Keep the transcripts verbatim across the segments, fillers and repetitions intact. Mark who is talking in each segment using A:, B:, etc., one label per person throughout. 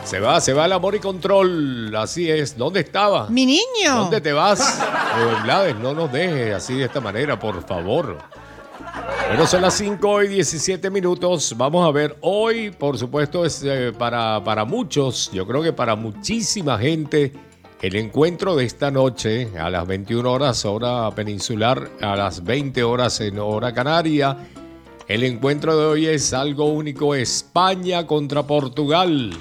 A: Se va, se va el amor y control. Así es. ¿Dónde estaba?
B: Mi niño.
A: ¿Dónde te vas? Eh, Blades, no nos dejes así de esta manera, por favor. Bueno, son las cinco y diecisiete minutos. Vamos a ver, hoy, por supuesto, es eh, para, para muchos, yo creo que para muchísima gente, el encuentro de esta noche a las veintiuna horas, hora peninsular, a las veinte horas en hora canaria. El encuentro de hoy es algo único, España contra Portugal.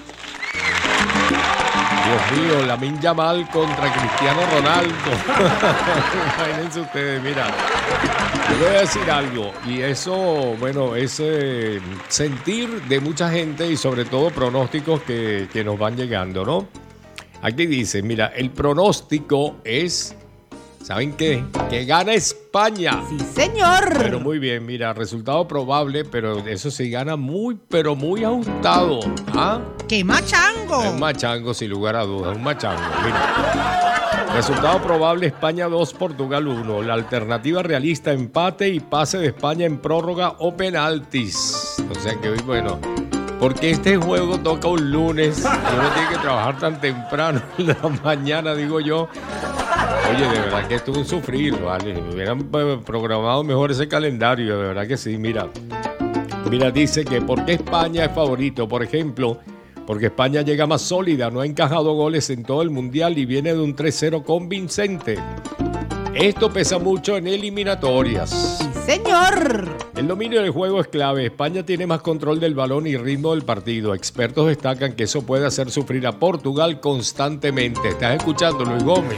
A: Dios mío, Lamine Yamal contra Cristiano Ronaldo. Imagínense ustedes, mira. Les voy a decir algo, y eso, bueno, es eh, sentir de mucha gente y sobre todo pronósticos que, que nos van llegando, ¿no? Aquí dice, mira, el pronóstico es, ¿saben qué? Que gana España.
B: Sí, señor.
A: Pero muy bien, mira, resultado probable, pero eso sí gana muy, pero muy ajustado. ¿Ah?
B: ¡Qué machango!
A: Es un machango, sin lugar a dudas, un machango. Mira. Resultado probable, España dos, Portugal uno. La alternativa realista, empate y pase de España en prórroga o penaltis. O sea que hoy, bueno, porque este juego toca un lunes y uno tiene que trabajar tan temprano en la mañana, digo yo. Oye, de verdad que esto es un sufrir, ¿vale? Me hubieran programado mejor ese calendario, de verdad que sí, mira. Mira, dice que ¿por qué España es favorito? Por ejemplo, porque España llega más sólida, no ha encajado goles en todo el Mundial y viene de un tres cero convincente. Esto pesa mucho en eliminatorias.
B: ¡Sí, señor!
A: El dominio del juego es clave. España tiene más control del balón y ritmo del partido. Expertos destacan que eso puede hacer sufrir a Portugal constantemente. ¿Estás escuchando, Luis Gómez?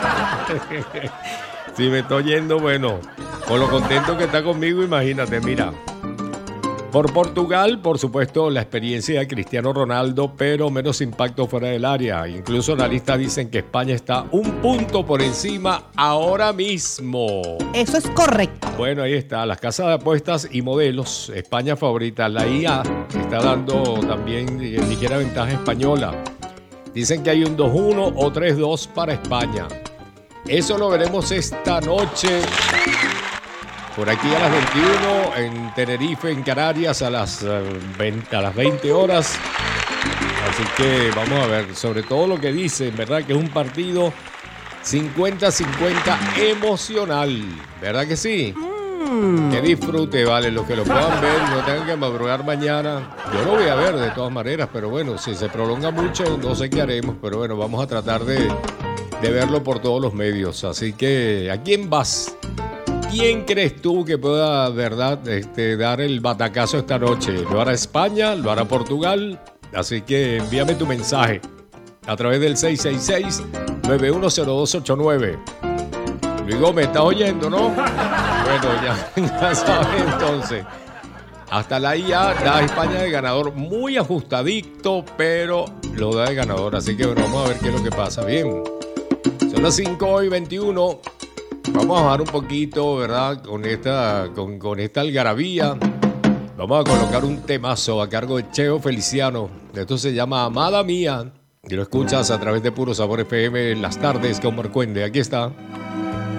A: Si me estoy yendo, bueno, con lo contento que está conmigo, imagínate, mira. Por Portugal, por supuesto, la experiencia de Cristiano Ronaldo, pero menos impacto fuera del área. Incluso analistas dicen que España está un punto por encima ahora mismo.
B: Eso es correcto.
A: Bueno, ahí está, las casas de apuestas y modelos, España favorita. La I A está dando también ligera ventaja española. Dicen que hay un dos uno o tres dos para España. Eso lo veremos esta noche. Por aquí a las veintiuna, en Tenerife, en Canarias, a las, veinte, a las veinte horas. Así que vamos a ver, sobre todo lo que dicen, ¿verdad? Que es un partido cincuenta cincuenta emocional, ¿verdad que sí? Mm. Que disfrute, vale, los que lo puedan ver, no tengan que madrugar mañana. Yo lo voy a ver de todas maneras, pero bueno, si se prolonga mucho, no sé qué haremos, pero bueno, vamos a tratar de, de verlo por todos los medios. Así que, ¿a quién vas? ¿Quién crees tú que pueda, verdad, este, dar el batacazo esta noche? ¿Lo hará España? ¿Lo hará Portugal? Así que envíame tu mensaje a través del seis seis seis, nueve uno cero dos ocho nueve. Luis Gómez, ¿estás oyendo, no? Bueno, ya, ya sabes entonces. Hasta la I A da a España de ganador, muy ajustadito, pero lo da de ganador. Así que bueno, vamos a ver qué es lo que pasa. Bien, son las cinco y veintiuno. Vamos a bajar un poquito, ¿verdad? Con esta, con, con esta algarabía. Vamos a colocar un temazo a cargo de Cheo Feliciano. Esto se llama Amada Mía. Y lo escuchas a través de Puro Sabor F M en las tardes con Marcuende. Aquí está.